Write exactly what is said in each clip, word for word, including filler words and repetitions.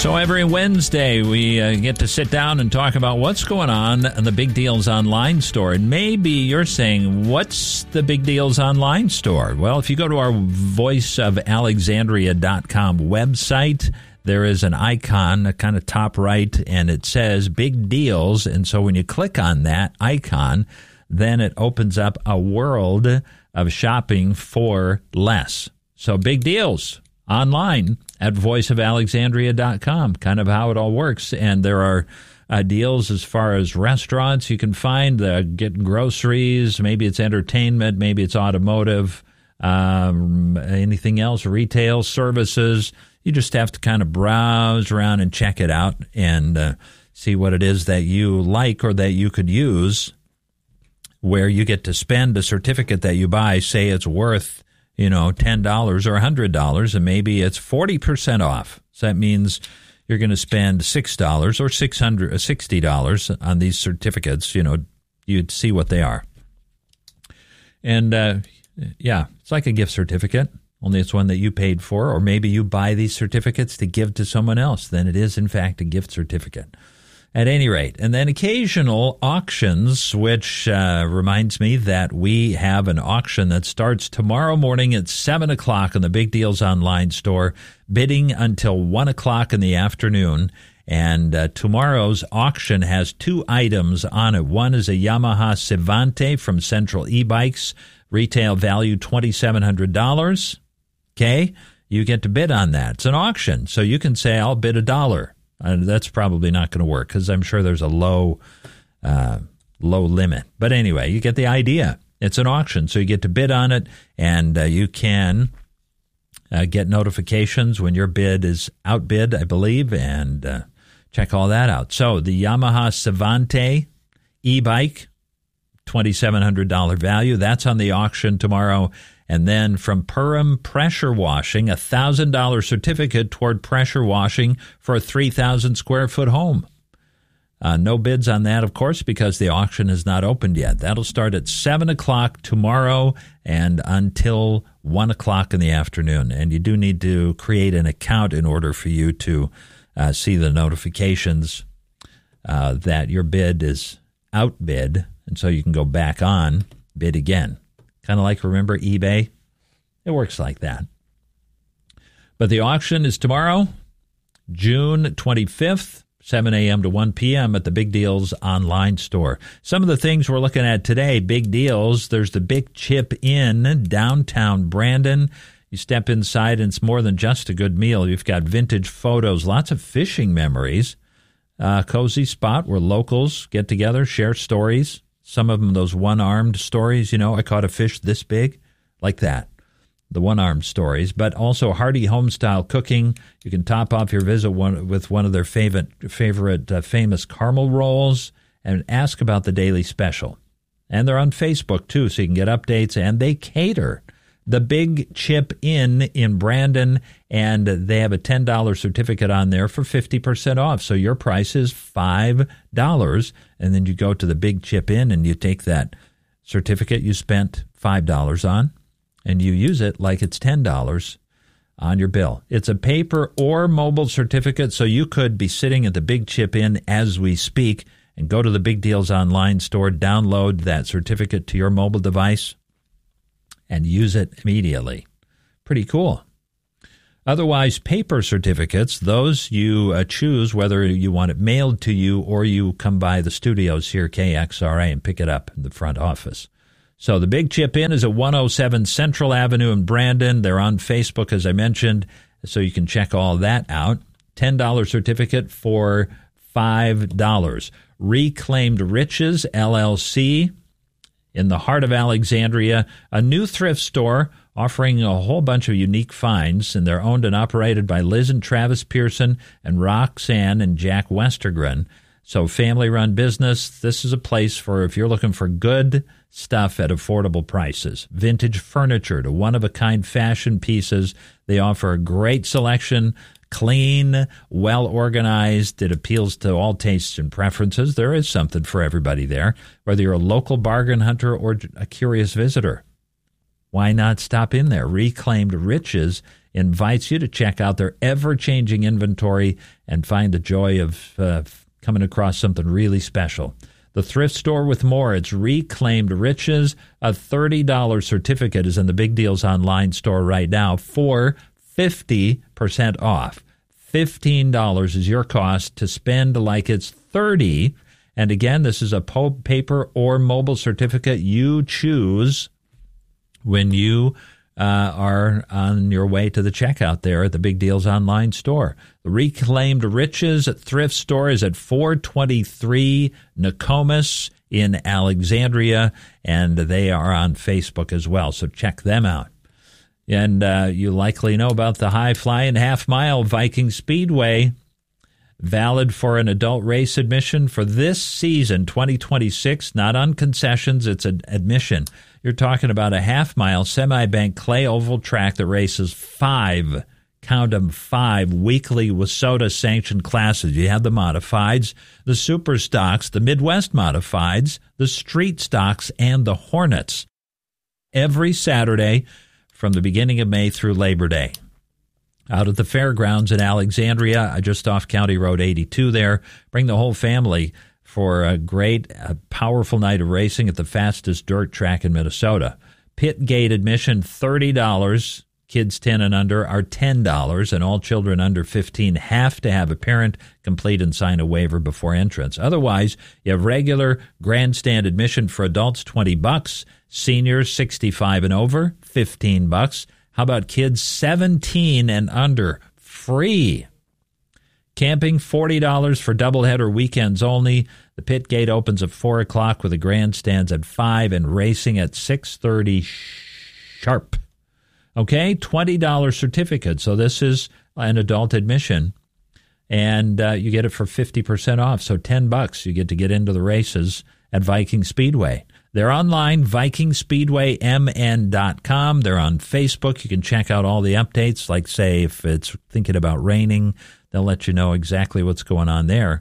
So every Wednesday, we uh, get to sit down and talk about what's going on in the Big Deals Online store. And maybe you're saying, what's the Big Deals Online store? Well, if you go to our voice of alexandria dot com website, there is an icon, a kind of top right, and it says Big Deals. And so when you click on that icon, then it opens up a world of shopping for less. So Big Deals online at voice of alexandria dot com, kind of how it all works. And there are uh, deals as far as restaurants you can find, uh, get groceries, maybe it's entertainment, maybe it's automotive, um, anything else, retail services. You just have to kind of browse around and check it out and uh, see what it is that you like or that you could use, where you get to spend a certificate that you buy, say it's worth you know, ten dollars or one hundred dollars, and maybe it's forty percent off. So that means you're going to spend six dollars or six hundred dollars, sixty dollars on these certificates. You know, you'd see what they are. And, uh, yeah, it's like a gift certificate, only it's one that you paid for, or maybe you buy these certificates to give to someone else. Then it is, in fact, a gift certificate. At any rate, and then occasional auctions, which uh, reminds me that we have an auction that starts tomorrow morning at seven o'clock in the Big Deals Online store, bidding until one o'clock in the afternoon. And uh, tomorrow's auction has two items on it. One is a Yamaha Savante from Central E-Bikes, retail value two thousand seven hundred dollars. Okay, you get to bid on that. It's an auction, so you can say, I'll bid a dollar. Uh, that's probably not going to work because I'm sure there's a low uh, low limit. But anyway, you get the idea. It's an auction, so you get to bid on it, and uh, you can uh, get notifications when your bid is outbid, I believe, and uh, check all that out. So the Yamaha Savante e-bike, two thousand seven hundred dollars value, that's on the auction tomorrow. And then from Purim Pressure Washing, a one thousand dollars certificate toward pressure washing for a three thousand square foot home. Uh, no bids on that, of course, because the auction has not opened yet. That'll start at seven o'clock tomorrow and until one o'clock in the afternoon. And you do need to create an account in order for you to uh, see the notifications uh, that your bid is outbid. And so you can go back on, bid again. Kind of like, remember, eBay? It works like that. But the auction is tomorrow, June twenty-fifth, seven a.m. to one p.m. at the Big Deals Online store. Some of the things we're looking at today, big deals. There's the Big Chip Inn, downtown Brandon. You step inside, and it's more than just a good meal. You've got vintage photos, lots of fishing memories, uh, cozy spot where locals get together, share stories. Some of them, those one-armed stories, you know, I caught a fish this big, like that, the one-armed stories, but also hearty home-style cooking. You can top off your visit one, with one of their favorite, favorite uh, famous caramel rolls and ask about the daily special. And they're on Facebook, too, so you can get updates, and they cater. The Big Chip Inn in Brandon, and they have a ten dollars certificate on there for fifty percent off. So your price is five dollars, and then you go to the Big Chip Inn and you take that certificate you spent five dollars on, and you use it like it's ten dollars on your bill. It's a paper or mobile certificate, so you could be sitting at the Big Chip Inn as we speak and go to the Big Deals Online store, download that certificate to your mobile device, and use it immediately. Pretty cool. Otherwise, paper certificates, those you uh, choose whether you want it mailed to you or you come by the studios here, K X R A, and pick it up in the front office. So the Big Chip Inn is at one oh seven Central Avenue in Brandon. They're on Facebook, as I mentioned, so you can check all that out. ten dollars certificate for five dollars. Reclaimed Riches, L L C, in the heart of Alexandria, a new thrift store offering a whole bunch of unique finds, and they're owned and operated by Liz and Travis Pearson and Roxanne and Jack Westergren. So family-run business. This is a place for if you're looking for good stuff at affordable prices. Vintage furniture to one-of-a-kind fashion pieces. They offer a great selection, clean, well-organized. It appeals to all tastes and preferences. There is something for everybody there, whether you're a local bargain hunter or a curious visitor. Why not stop in there? Reclaimed Riches invites you to check out their ever-changing inventory and find the joy of uh, coming across something really special. The Thrift Store with more. It's Reclaimed Riches. A thirty dollars certificate is in the Big Deals Online store right now for fifty percent off. fifteen dollars is your cost to spend like it's thirty dollars. And again, this is a po- paper or mobile certificate you choose when you uh, are on your way to the checkout there at the Big Deals Online store. The Reclaimed Riches Thrift Store is at four twenty-three Nokomis in Alexandria, and they are on Facebook as well, so check them out. And uh, you likely know about the high-flying half-mile Viking Speedway, valid for an adult race admission for this season, twenty twenty-six, not on concessions, it's an admission. You're talking about a half-mile semi-bank clay oval track that races five, count them, five weekly WISSOTA-sanctioned classes. You have the modifieds, the super stocks, the Midwest modifieds, the street stocks, and the Hornets. Every Saturday from the beginning of May through Labor Day. Out at the fairgrounds in Alexandria, just off County Road eighty-two there. Bring the whole family for a great, a powerful night of racing at the fastest dirt track in Minnesota. Pit gate admission, thirty dollars. Kids ten and under are ten dollars, and all children under fifteen have to have a parent complete and sign a waiver before entrance. Otherwise, you have regular grandstand admission for adults, twenty bucks. Seniors, sixty-five and over, fifteen bucks. How about kids seventeen and under? Free. Camping, forty dollars for doubleheader weekends only. The pit gate opens at four o'clock with the grandstands at five and racing at six thirty sharp. Okay, twenty dollars certificate. So this is an adult admission, and uh, you get it for fifty percent off. So ten bucks, you get to get into the races at Viking Speedway. They're online, Viking Speedway M N dot com. They're on Facebook. You can check out all the updates, like, say, if it's thinking about raining, they'll let you know exactly what's going on there.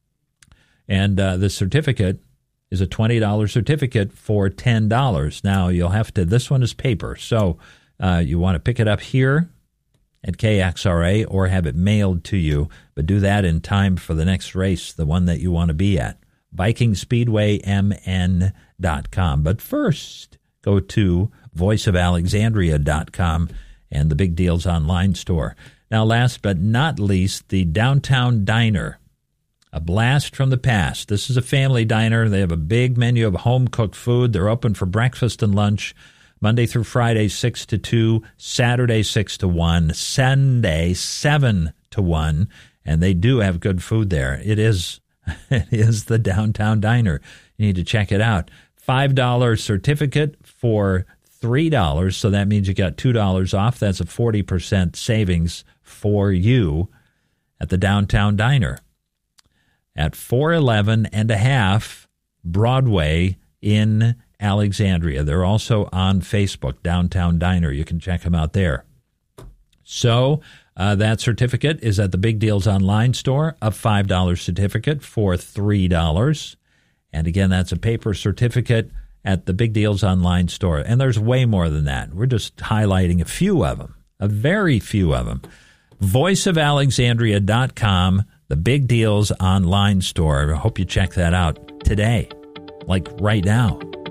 And uh, the certificate is a twenty dollars certificate for ten dollars. Now, you'll have to, this one is paper, so uh, you want to pick it up here at K X R A or have it mailed to you, but do that in time for the next race, the one that you want to be at. Viking Speedway M N dot com. But first, go to voice of alexandria dot com and the Big Deals Online store. Now, last but not least, the Downtown Diner. A blast from the past. This is a family diner. They have a big menu of home-cooked food. They're open for breakfast and lunch, Monday through Friday, six to two, Saturday, six to one, Sunday, seven to one, and they do have good food there. It is It is the Downtown Diner. You need to check it out. five dollars certificate for three dollars, so that means you got two dollars off. That's a forty percent savings for you at the Downtown Diner at four eleven and a half Broadway in Alexandria. They're also on Facebook, Downtown Diner. You can check them out there. So uh, that certificate is at the Big Deals Online store, a five dollars certificate for three dollars. And again, that's a paper certificate at the Big Deals Online store. And there's way more than that. We're just highlighting a few of them, a very few of them. voice of alexandria dot com, the Big Deals Online store. I hope you check that out today, like right now.